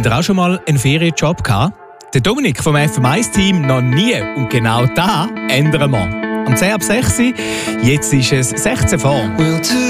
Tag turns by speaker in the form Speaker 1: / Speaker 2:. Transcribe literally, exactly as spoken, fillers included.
Speaker 1: ihr auch schon mal einen Ferienjob gehabt? Der Dominik vom F M eins Team noch nie. Und genau das ändern wir. Am zehn ab sechs, jetzt ist es sechzehn vor.